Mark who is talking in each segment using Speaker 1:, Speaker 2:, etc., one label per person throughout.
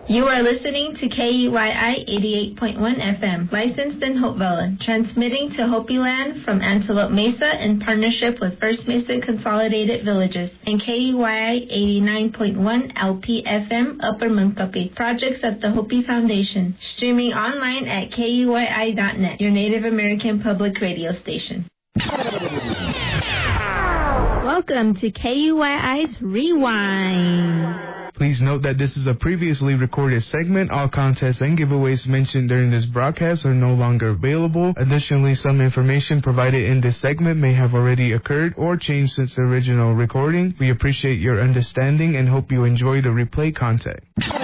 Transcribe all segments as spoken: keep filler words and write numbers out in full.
Speaker 1: You are listening to K E Y I eighty-eight point one F M, licensed in Hopevilla, transmitting to Hopi Land from Antelope Mesa in partnership with First Mesa Consolidated Villages, and K E Y I eighty-nine point one L P F M, Upper Munkapi, projects of the Hopi Foundation, streaming online at K E Y I dot net, your Native American public radio station. Welcome to K U Y I's Rewind.
Speaker 2: Please note that this is a previously recorded segment. All contests and giveaways mentioned during this broadcast are no longer available. Additionally, some information provided in this segment may have already occurred or changed since the original recording. We appreciate your understanding and hope you enjoy the replay content.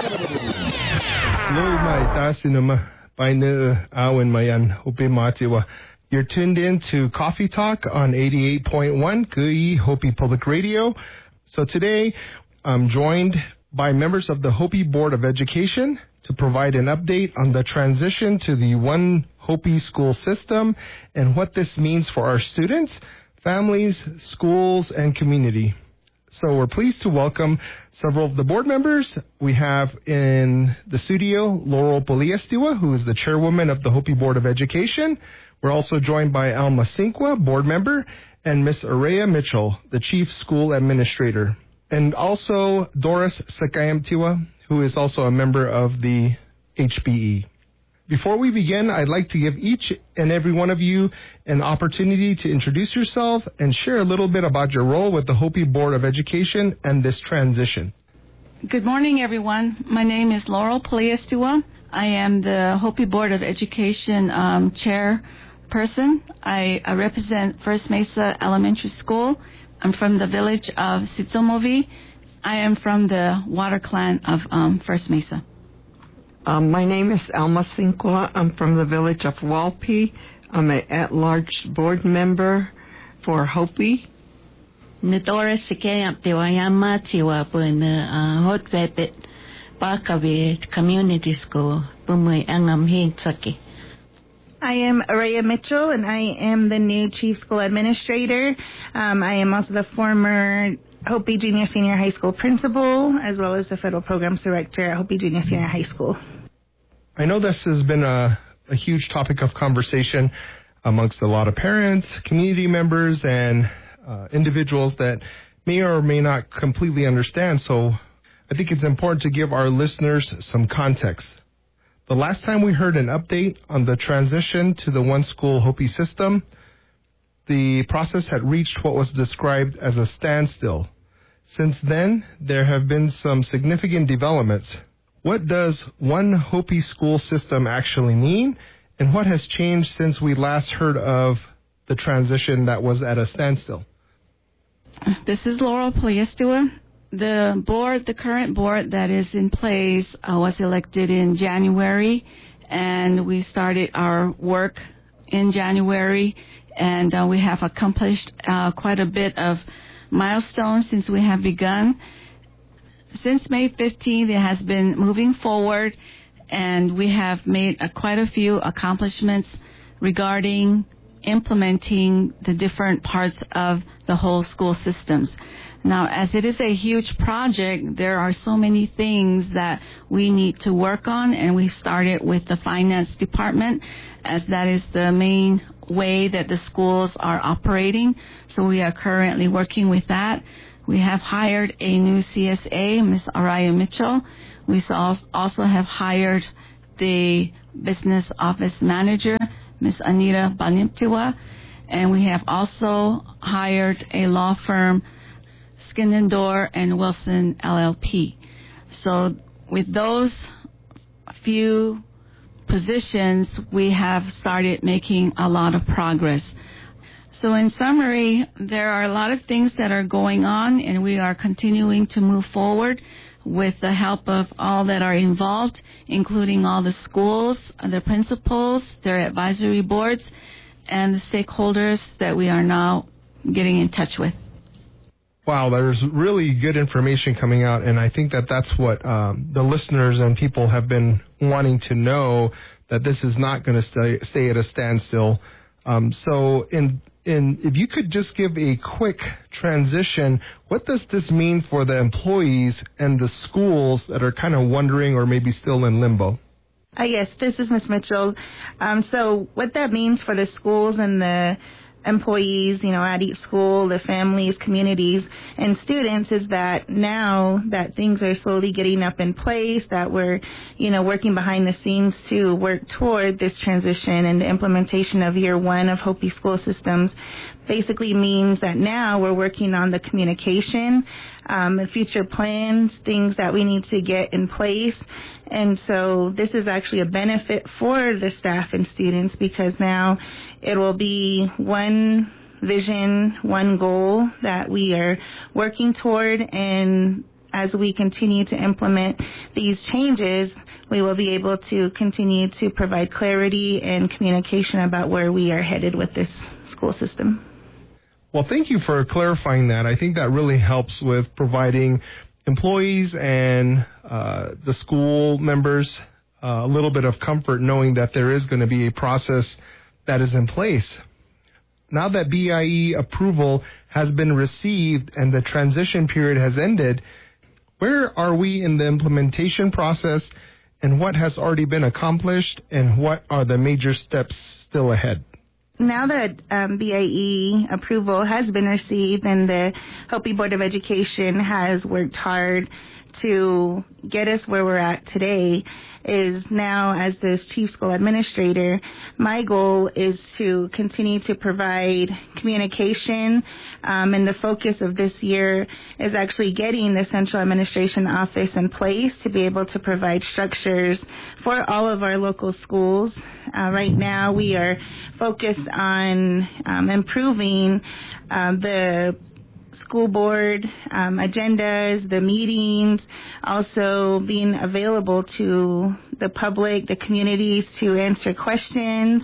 Speaker 2: You're tuned in to Coffee Talk on eighty-eight point one Kui Hopi Public Radio. So today, I'm joined by members of the Hopi Board of Education to provide an update on the transition to the One Hopi school system and what this means for our students, families, schools, and community. So we're pleased to welcome several of the board members. We have in the studio Laurel Poliestiwa, who is the chairwoman of the Hopi Board of Education. We're also joined by Alma Cinqua, board member, and Miss Araya Mitchell, the chief school administrator. And also Doris Sakayamtiwa, who is also a member of the H B E. Before we begin, I'd like to give each and every one of you an opportunity to introduce yourself and share a little bit about your role with the Hopi Board of Education and this transition.
Speaker 3: Good morning, everyone. My name is Laurel Poliestiwa. I am the Hopi Board of Education um, chairperson. I, I represent First Mesa Elementary School. I'm from the village of Sitsomovi. I am from the Water Clan of um, First Mesa.
Speaker 4: Um, my name is Alma Cinqua. I'm from the village of Walpi. I'm an at-large board member for Hopi.
Speaker 5: Nidora Sikayam Tiwayama Tiwa Puna Hot Vepet Bakavi Community School Bumui Angam Hinsaki.
Speaker 6: I am Araya Mitchell, and I am the new Chief School Administrator. Um, I am also the former Hopi Junior Senior High School Principal, as well as the Federal Programs Director at Hopi Junior Senior High School.
Speaker 2: I know this has been a, a huge topic of conversation amongst a lot of parents, community members, and uh, individuals that may or may not completely understand. So I think it's important to give our listeners some context. The last time we heard an update on the transition to the one school Hopi system, the process had reached what was described as a standstill. Since then, there have been some significant developments. What does one Hopi school system actually mean, and what has changed since we last heard of the transition that was at a standstill?
Speaker 3: This is Laurel Poliestiwa. The board, the current board that is in place uh, was elected in January, and we started our work in January, and uh, we have accomplished uh, quite a bit of milestones since we have begun. Since May fifteenth, it has been moving forward, and we have made uh, quite a few accomplishments regarding implementing the different parts of the whole school systems. Now, as it is a huge project, there are so many things that we need to work on, and we started with the finance department, as that is the main way that the schools are operating. So we are currently working with that. We have hired a new C S A, Miz Araya Mitchell. We also have hired the business office manager, Miz Anita Banimtiwa, and we have also hired a law firm, Skinnendor and Wilson L L P. So with those few positions, we have started making a lot of progress. So in summary, there are a lot of things that are going on, and we are continuing to move forward with the help of all that are involved, including all the schools, the principals, their advisory boards, and the stakeholders that we are now getting in touch with.
Speaker 2: Wow, there's really good information coming out, and I think that that's what um, the listeners and people have been wanting to know, that this is not going to stay, stay at a standstill. Um, so in And if you could just give a quick transition, what does this mean for the employees and the schools that are kind of wondering or maybe still in limbo?
Speaker 6: Uh, yes, this is Miz Mitchell. Um, so what that means for the schools and the employees, you know, at each school, the families, communities, and students is that now that things are slowly getting up in place, that we're, you know, working behind the scenes to work toward this transition and the implementation of year one of Hopi school systems, basically means that now we're working on the communication, um, the future plans, things that we need to get in place. And so this is actually a benefit for the staff and students because now it will be one vision, one goal that we are working toward, and as we continue to implement these changes, we will be able to continue to provide clarity and communication about where we are headed with this school system.
Speaker 2: Well, thank you for clarifying that. I think that really helps with providing employees and uh, the school members uh, a little bit of comfort knowing that there is going to be a process that is in place. Now that B I E approval has been received and the transition period has ended, where are we in the implementation process, and what has already been accomplished, and what are the major steps still ahead?
Speaker 6: Now that um, B I E approval has been received and the Hopi Board of Education has worked hard to get us where we're at today, is now as the Chief School Administrator, my goal is to continue to provide communication, um, and the focus of this year is actually getting the Central Administration Office in place to be able to provide structures for all of our local schools. Uh, right now we are focused on um, improving um, the school board um, agendas, the meetings, also being available to the public, the communities to answer questions,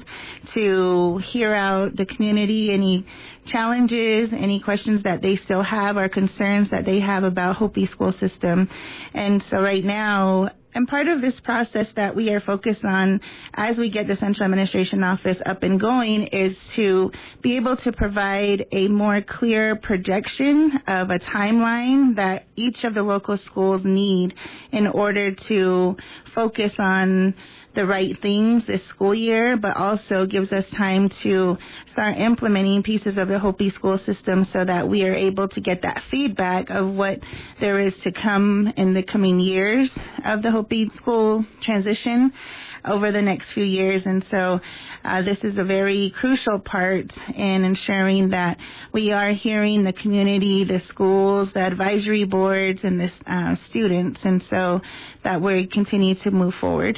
Speaker 6: to hear out the community, any challenges, any questions that they still have or concerns that they have about Hopi school system. And so right now, and part of this process that we are focused on as we get the Central Administration Office up and going is to be able to provide a more clear projection of a timeline that each of the local schools need in order to focus on the right things this school year, but also gives us time to start implementing pieces of the Hopi school system so that we are able to get that feedback of what there is to come in the coming years of the Hopi school transition over the next few years. And so uh, this is a very crucial part in ensuring that we are hearing the community, the schools, the advisory boards, and the uh, students, and so that we continue to move forward.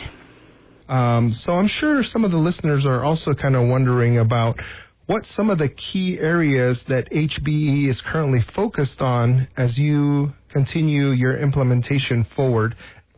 Speaker 2: Um, so I'm sure some of the listeners are also kind of wondering about what some of the key areas that H B E is currently focused on as you continue your implementation forward.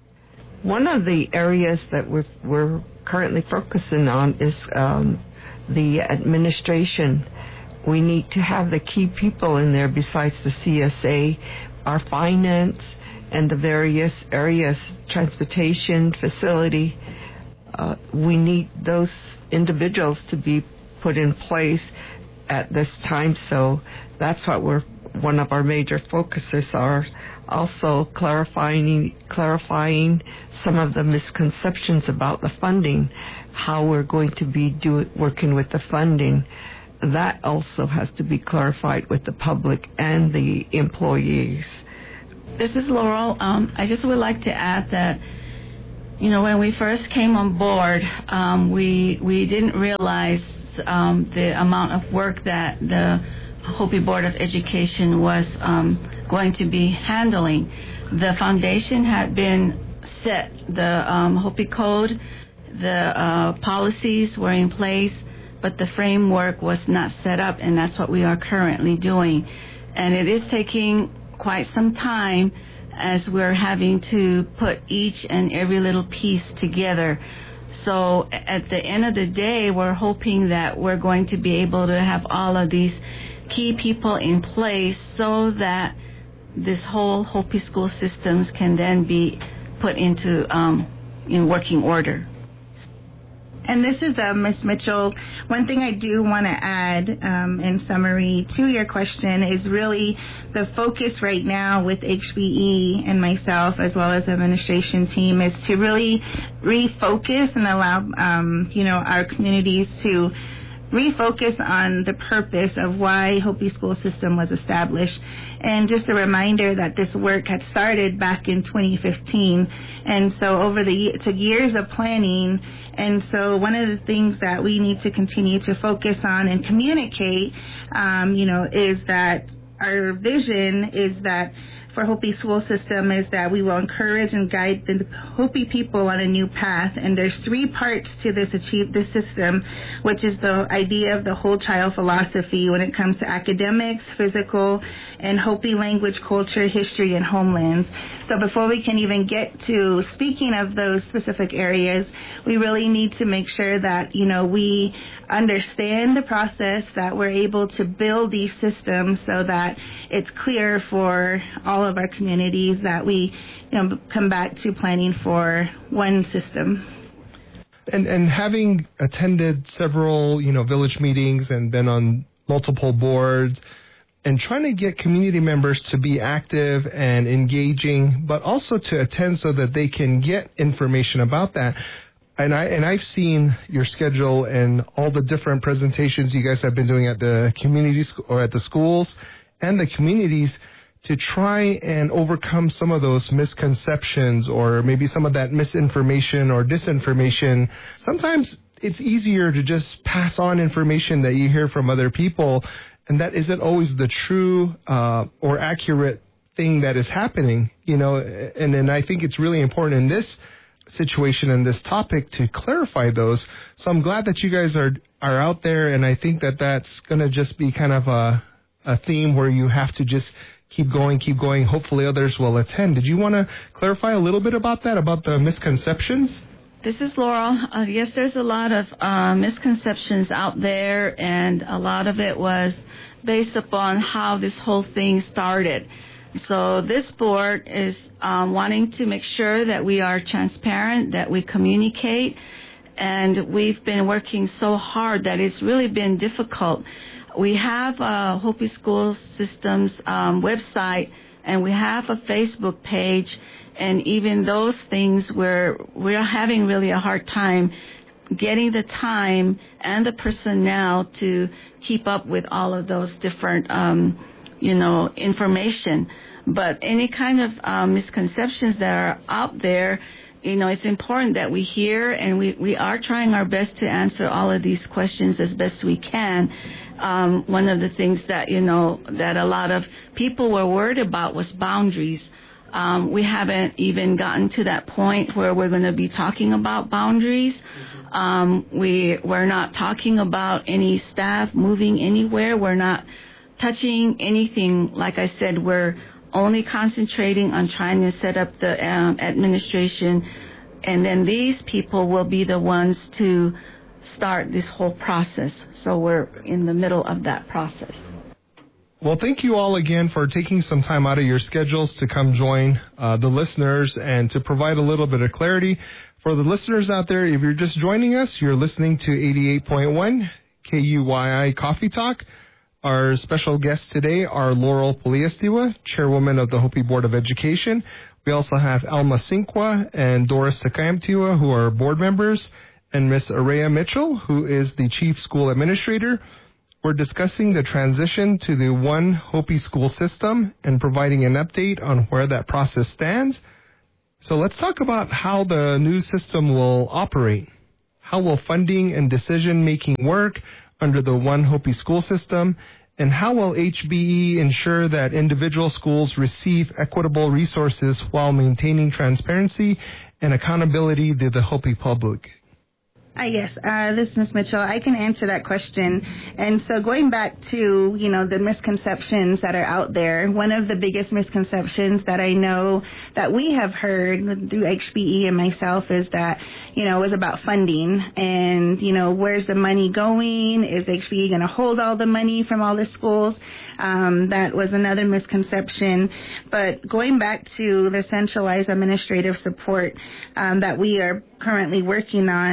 Speaker 4: One of the areas that we're, we're currently focusing on is um, the administration. We need to have the key people in there besides the C S A, our finance, and the various areas, transportation, facility. Uh, we need those individuals to be put in place at this time, so that's what we're one of our major focuses are. Also clarifying clarifying some of the misconceptions about the funding, how we're going to be do, working with the funding. That also has to be clarified with the public and the employees.
Speaker 3: This is Laurel. Um, I just would like to add that, you know, when we first came on board, um, we we didn't realize um, the amount of work that the Hopi Board of Education was um, going to be handling. The foundation had been set. The um, Hopi Code, the uh, policies were in place, but the framework was not set up, and that's what we are currently doing. And it is taking quite some time as we're having to put each and every little piece together. So at the end of the day, we're hoping that we're going to be able to have all of these key people in place so that this whole Hopi school systems can then be put into um, in working order.
Speaker 6: And this is uh, Miz Mitchell. One thing I do want to add um, in summary to your question is really the focus right now with H B E and myself as well as the administration team is to really refocus and allow um, you know our communities to refocus on the purpose of why Hopi School System was established. And just a reminder that this work had started back in twenty fifteen. And so over the it took years of planning. And so one of the things that we need to continue to focus on and communicate, um, you know, is that our vision is that for Hopi School System is that we will encourage and guide the Hopi people on a new path. And there's three parts to this achieve this system, which is the idea of the whole child philosophy when it comes to academics, physical, and Hopi language, culture, history, and homelands. So before we can even get to speaking of those specific areas, we really need to make sure that, you know, we understand the process, that we're able to build these systems so that it's clear for all of our communities that we, you know, come back to planning for one system.
Speaker 2: And and having attended several, you know, village meetings and been on multiple boards and trying to get community members to be active and engaging, but also to attend so that they can get information about that. And I and I've seen your schedule and all the different presentations you guys have been doing at the community sc- or at the schools and the communities to try and overcome some of those misconceptions or maybe some of that misinformation or disinformation. Sometimes it's easier to just pass on information that you hear from other people, and that isn't always the true uh, or accurate thing that is happening, you know. And, and I think it's really important in this situation and this topic to clarify those. So I'm glad that you guys are are out there, and I think that that's going to just be kind of a, a theme where you have to just keep going, keep going. Hopefully others will attend. Did you want to clarify a little bit about that, about the misconceptions?
Speaker 3: This is Laurel. Uh, yes, there's a lot of uh, misconceptions out there, and a lot of it was based upon how this whole thing started. So this board is um, wanting to make sure that we are transparent, that we communicate, and we've been working so hard that it's really been difficult. We have a Hopi School Systems um, website, and we have a Facebook page, and even those things where we're having really a hard time getting the time and the personnel to keep up with all of those different, um, you know, information. But any kind of um, misconceptions that are out there, you know, it's important that we hear, and we, we are trying our best to answer all of these questions as best we can. Um, one of the things that, you know, that a lot of people were worried about was boundaries. Um, we haven't even gotten to that point where we're going to be talking about boundaries. Um, we, we're not talking about any staff moving anywhere. We're not touching anything. Like I said, we're only concentrating on trying to set up the um, administration, and then these people will be the ones to start this whole process. So we're in the middle of that process.
Speaker 2: Well, thank you all again for taking some time out of your schedules to come join uh, the listeners and to provide a little bit of clarity. For the listeners out there, if you're just joining us, you're listening to eighty-eight point one K U Y I Coffee Talk. Our special guests today are Laurel Poliestiwa, Chairwoman of the Hopi Board of Education. We also have Alma Sinqua and Doris Sakayamtiwa, who are board members, and Miss Araya Mitchell, who is the Chief School Administrator. We're discussing the transition to the One Hopi School System and providing an update on where that process stands. So let's talk about how the new system will operate. How will funding and decision-making work under the One Hopi School System, and how will H B E ensure that individual schools receive equitable resources while maintaining transparency and accountability to the Hopi public?
Speaker 6: Hi, yes, uh, this is Miz Mitchell. I can answer that question. And so going back to, you know, the misconceptions that are out there, one of the biggest misconceptions that I know that we have heard through H B E and myself is that, you know, it was about funding and, you know, where's the money going? Is H B E going to hold all the money from all the schools? Um, that was another misconception. But going back to the centralized administrative support um, that we are currently working on, uh,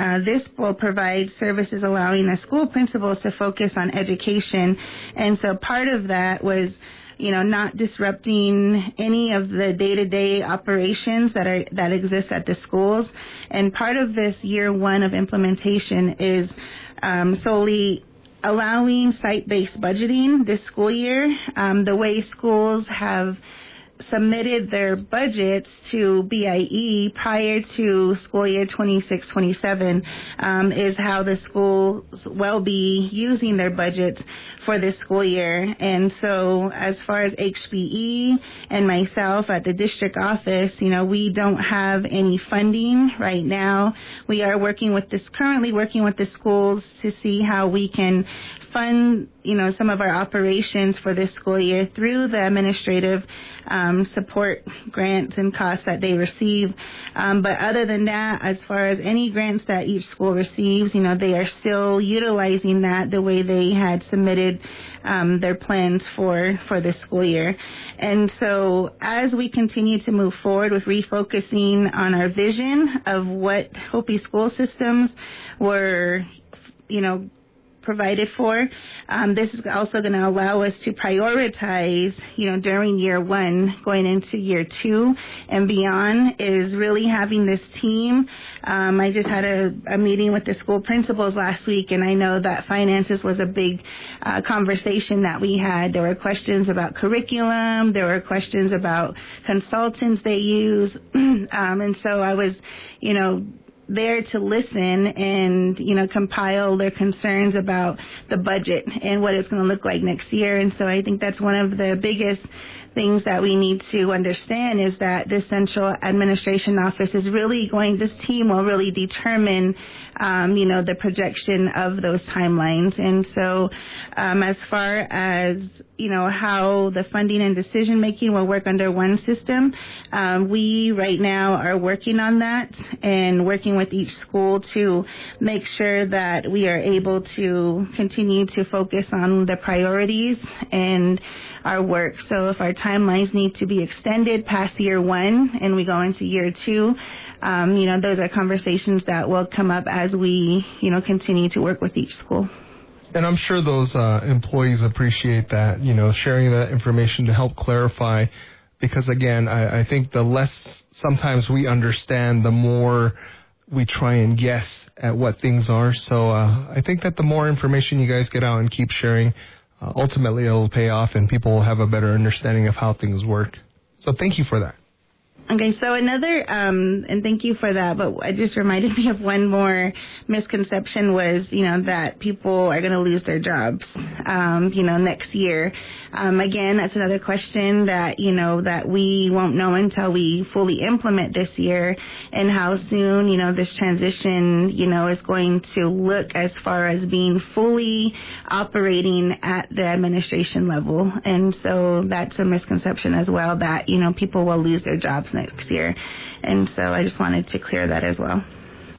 Speaker 6: uh, this will provide services allowing the school principals to focus on education. And so part of that was, you know, not disrupting any of the day-to-day operations that are that exist at the schools. And part of this year one of implementation is um, solely allowing site-based budgeting this school year. Um, the way schools have submitted their budgets to B I E prior to school year twenty-six twenty-seven um, is how the schools will be using their budgets for this school year. And so as far as H B E and myself at the district office, you know, we don't have any funding right now. We are working with this, currently working with the schools to see how we can fund, you know, some of our operations for this school year through the administrative um, support grants and costs that they receive. Um, but other than that, as far as any grants that each school receives, you know, they are still utilizing that the way they had submitted um, their plans for, for this school year. And so as we continue to move forward with refocusing on our vision of what Hopi school systems were, you know, provided for. Um, this is also going to allow us to prioritize, you know, during year one, going into year two and beyond, is really having this team. Um, I just had a, a meeting with the school principals last week, and I know that finances was a big uh, conversation that we had. There were questions about curriculum. There were questions about consultants they use. um, and so I was, you know, there to listen and, you know, compile their concerns about the budget and what it's going to look like next year. And so I think that's one of the biggest things that we need to understand is that this central administration office is really going, this team will really determine, um, you know, the projection of those timelines. And so um, as far as, you know, how the funding and decision making will work under one system, um, we right now are working on that and working with each school to make sure that we are able to continue to focus on the priorities and our work. So if our timelines need to be extended past year one and we go into year two, um, you know, those are conversations that will come up as we, you know, continue to work with each school.
Speaker 2: And I'm sure those uh, employees appreciate that, you know, sharing that information to help clarify, because, again, I, I think the less sometimes we understand, the more we try and guess at what things are. So uh, I think that the more information you guys get out and keep sharing, uh, ultimately it'll pay off and people will have a better understanding of how things work. So thank you for that.
Speaker 6: Okay, so another, um, and thank you for that, but it just reminded me of one more misconception was, you know, that people are going to lose their jobs, um, you know, next year. Um, again, that's another question that, you know, that we won't know until we fully implement this year and how soon, you know, this transition, you know, is going to look as far as being fully operating at the administration level. And so that's a misconception as well that, you know, people will lose their jobs next year. And so I just wanted to clear that as well.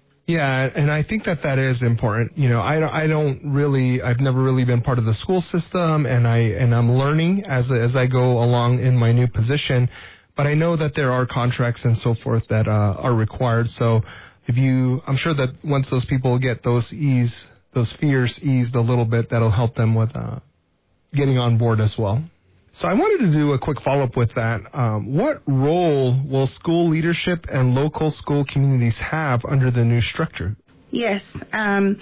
Speaker 2: Yeah, and I think that that is important. You know, I, I don't really, I've never really been part of the school system, and, I, and I'm learning as, as I go along in my new position. But I know that there are contracts and so forth that uh, are required. So if you, I'm sure that once those people get those ease, those fears eased a little bit, that'll help them with uh, getting on board as well. So I wanted to do a quick follow-up with that. Um, what role will school leadership and local school communities have under the new structure?
Speaker 6: Yes. Um,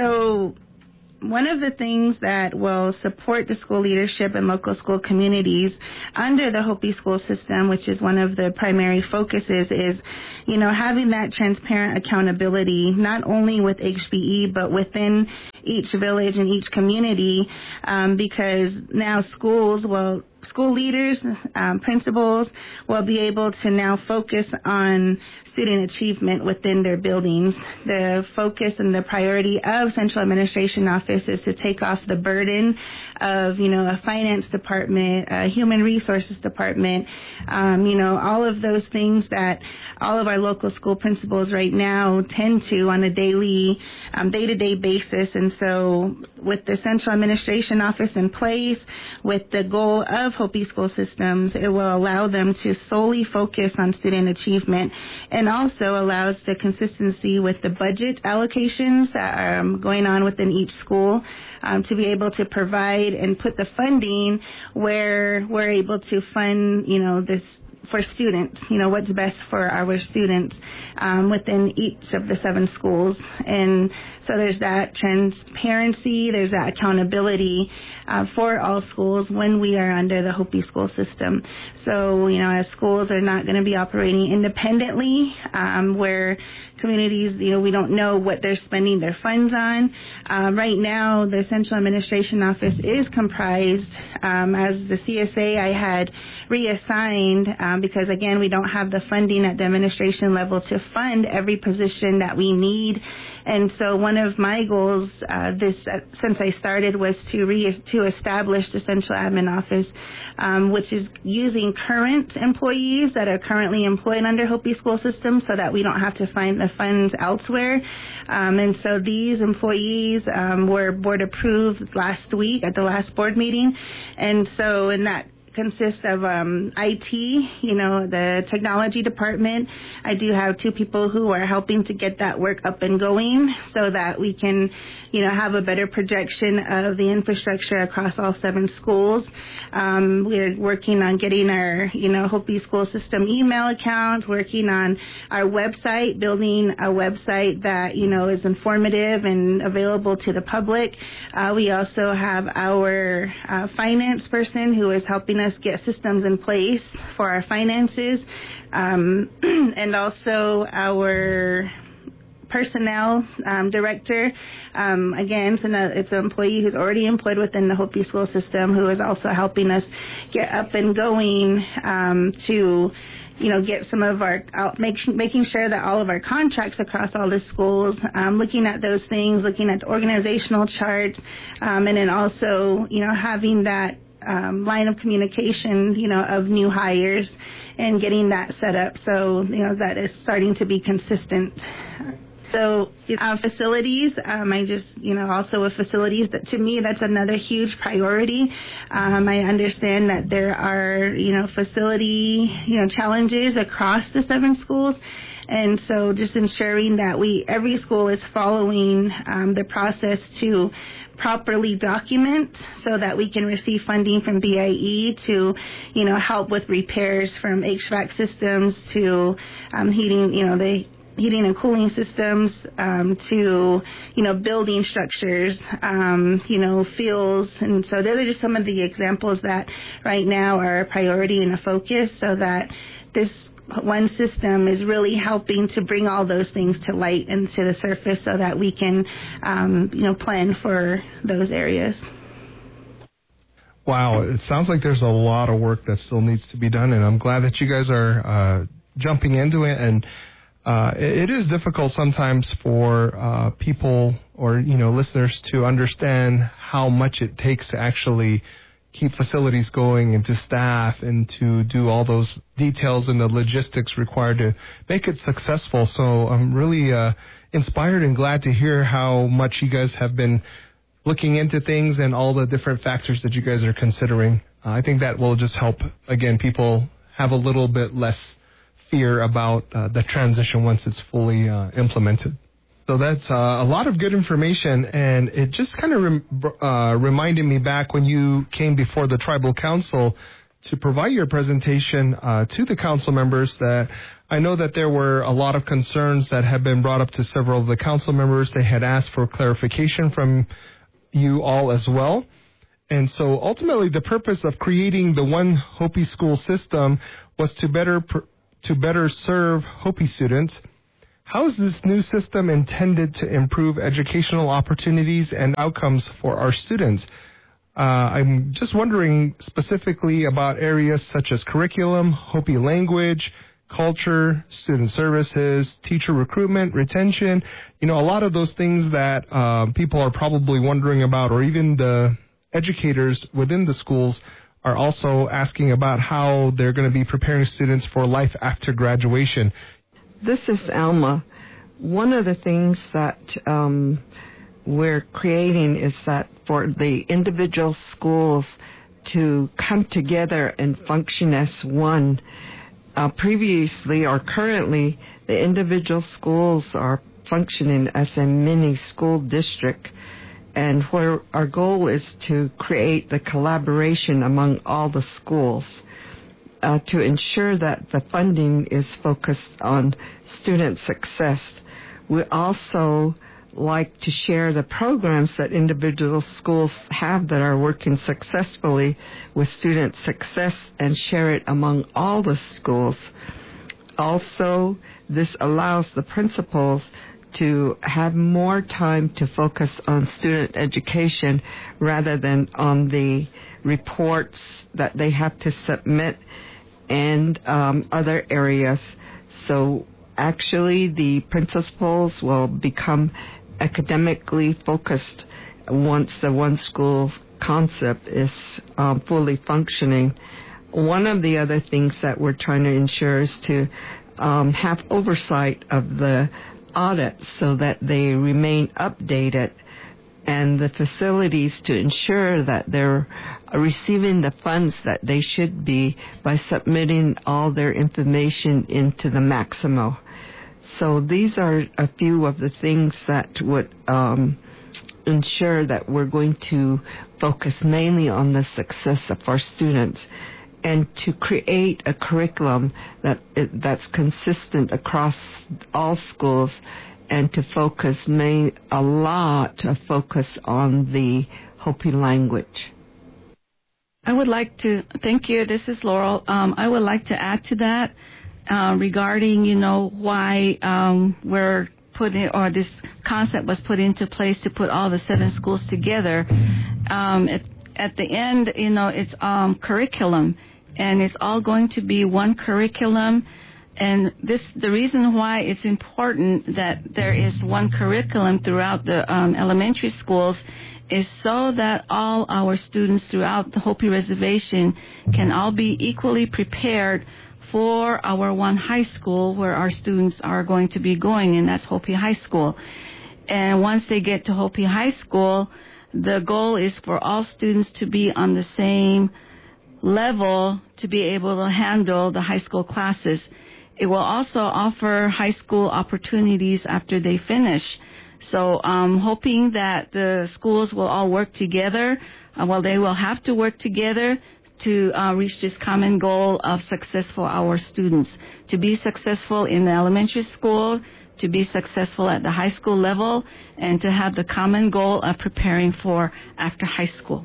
Speaker 6: so one of the things that will support the school leadership and local school communities under the Hopi school system, which is one of the primary focuses, is, you know, having that transparent accountability, not only with H B E, but within each village and each community, um, because now schools will School leaders, um, principals will be able to now focus on student achievement within their buildings. The focus and the priority of Central Administration Office is to take off the burden of, you know, a finance department, a human resources department, um, you know, all of those things that all of our local school principals right now tend to on a daily, um, day-to-day basis. And so with the Central Administration Office in place, with the goal of Hopi school systems, it will allow them to solely focus on student achievement, and also allows the consistency with the budget allocations that are um, going on within each school, um, to be able to provide and put the funding where we're able to fund, you know, this for students, you know, what's best for our students um, within each of the seven schools. And so there's that transparency, there's that accountability uh, for all schools when we are under the Hopi school system. So, you know, as schools are not going to be operating independently, um, where communities, you know, we don't know what they're spending their funds on. Uh, right now, the Central Administration Office is comprised, um, as the C S A I had reassigned, um, because, again, we don't have the funding at the administration level to fund every position that we need. And so one of my goals uh, this uh, since I started was to re- to establish the Central Admin Office, um, which is using current employees that are currently employed under Hopi school system so that we don't have to find the funds elsewhere. Um, and so these employees um, were board approved last week at the last board meeting. And so in that consists of um, I T, you know, the technology department. I do have two people who are helping to get that work up and going so that we can, you know, have a better projection of the infrastructure across all seven schools. Um, we're working on getting our, you know, Hopi school system email accounts, working on our website, building a website that, you know, is informative and available to the public. Uh, we also have our uh, finance person who is helping us get systems in place for our finances, um, and also our personnel um, director. Um, again, so now it's an employee who's already employed within the Hopi school system who is also helping us get up and going um, to, you know, get some of our, uh, make, making sure that all of our contracts across all the schools, um, looking at those things, looking at the organizational charts, um, and then also, you know, having that Um, line of communication, you know, of new hires and getting that set up so, you know, that is starting to be consistent. So, you know, facilities, um, I just, you know, also with facilities, that to me, that's another huge priority. Um, I understand that there are, you know, facility, you know, challenges across the seven schools. And so just ensuring that we, every school is following um, the process to properly document so that we can receive funding from B I E to, you know, help with repairs from H V A C systems to um, heating, you know, the heating and cooling systems, um, to, you know, building structures, um, you know, fields. And so those are just some of the examples that right now are a priority and a focus so that this one system is really helping to bring all those things to light and to the surface so that we can, um, you know, plan for those areas.
Speaker 2: Wow, it sounds like there's a lot of work that still needs to be done, and I'm glad that you guys are uh, jumping into it. And uh, it, it is difficult sometimes for uh, people or, you know, listeners to understand how much it takes to actually keep facilities going and to staff and to do all those details and the logistics required to make it successful. So I'm really uh, inspired and glad to hear how much you guys have been looking into things and all the different factors that you guys are considering. Uh, I think that will just help, again, people have a little bit less fear about uh, the transition once it's fully uh, implemented. So that's uh, a lot of good information, and it just kind of rem- uh, reminded me back when you came before the Tribal Council to provide your presentation uh, to the council members, that I know that there were a lot of concerns that have been brought up to several of the council members. They had asked for clarification from you all as well. And so ultimately the purpose of creating the One Hopi School System was to better pr- to better serve Hopi students. How is this new system intended to improve educational opportunities and outcomes for our students? Uh, I'm just wondering specifically about areas such as curriculum, Hopi language, culture, student services, teacher recruitment, retention. You know, a lot of those things that uh, people are probably wondering about, or even the educators within the schools are also asking about how they're going to be preparing students for life after graduation.
Speaker 4: This is Alma. One of the things that um, we're creating is that for the individual schools, to come together and function as one. Uh, previously or currently, the individual schools are functioning as a mini school district, and where our goal is to create the collaboration among all the schools uh, to ensure that the funding is focused on student success. We also like to share the programs that individual schools have that are working successfully with student success and share it among all the schools. Also, this allows the principals to have more time to focus on student education rather than on the reports that they have to submit and um, other areas. So actually, the principals will become academically focused once the one school concept is um, fully functioning. One of the other things that we're trying to ensure is to um, have oversight of the audit so that they remain updated, and the facilities to ensure that they're receiving the funds that they should be by submitting all their information into the Maximo. So these are a few of the things that would um, ensure that we're going to focus mainly on the success of our students, and to create a curriculum that that's consistent across all schools, and to focus main, a lot of focus on the Hopi language.
Speaker 3: I would like to, thank you, this is Laurel. Um, I would like to add to that uh, regarding, you know, why um, we're putting, or this concept was put into place to put all the seven schools together. Um, it, at the end, you know, it's um, curriculum, and it's all going to be one curriculum. And this, the reason why it's important that there is one curriculum throughout the um, elementary schools is so that all our students throughout the Hopi Reservation can all be equally prepared for our one high school where our students are going to be going, and that's Hopi High School. And once they get to Hopi High School, the goal is for all students to be on the same level to be able to handle the high school classes. It will also offer high school opportunities after they finish. So I'm um, hoping that the schools will all work together. Uh, well, they will have to work together to uh, reach this common goal of success for our students, to be successful in the elementary school, to be successful at the high school level, and to have the common goal of preparing for after high school.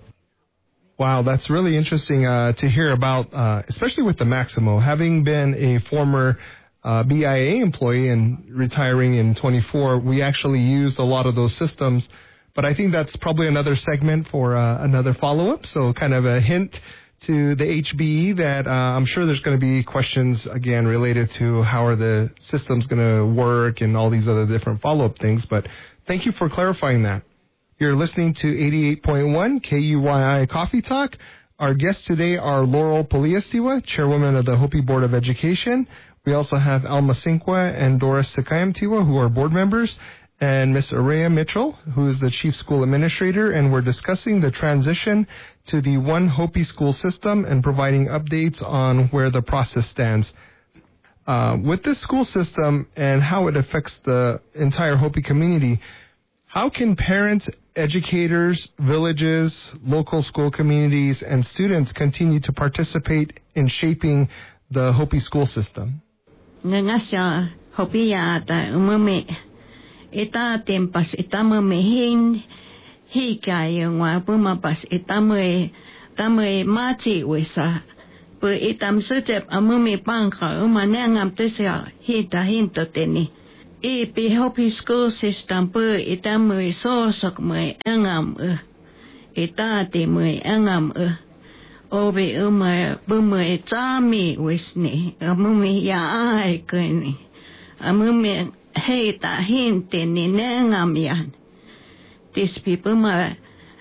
Speaker 2: Wow, that's really interesting uh, to hear about, uh, especially with the Maximo. Having been a former uh, B I A employee and retiring in twenty-four, we actually used a lot of those systems. But I think that's probably another segment for uh, another follow-up. So kind of a hint to the H B E that uh, I'm sure there's going to be questions, again, related to how are the systems going to work and all these other different follow-up things. But thank you for clarifying that. You're listening to eighty-eight point one K U Y I Coffee Talk. Our guests today are Laurel Poliestiwa, Chairwoman of the Hopi Board of Education. We also have Alma Cinqua and Doris Sakayamtiwa, who are board members, and Miss Araya Mitchell, who is the Chief School Administrator, and we're discussing the transition to the One Hopi School System and providing updates on where the process stands. Uh, with this school system and how it affects the entire Hopi community, how can parents, educators, villages, local school communities, and students continue to participate in shaping the Hopi school system?
Speaker 5: Ngasya Hopi ya ta umumi ita tempas ita mumihin hika yungwa pumapas ita mui tamui mati wisa pu itam sutep amumi pangka umanengam tisya hita hinto teni. Ipi Hopi school system pu ita mui sosok mui angam u ita ti mui angam u obi umai bumui tsami wisni amumi ya ai kuni amumi heita hinte ni nengam yan these people ma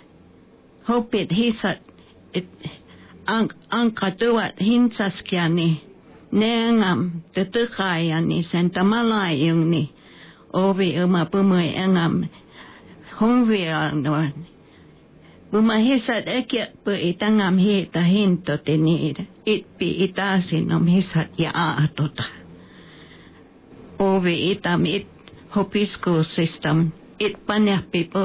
Speaker 5: Hopit hisat it ang angkatuat hinsaskiani nengam tetukaya ni Santa Malayung ni obi uma pumui angam hongvia no Bumahisat ekia pu itangam hita hinto tenida. It pi itasinom hisat ya atota. Ovi itam it Hopi school system. It panyak pipo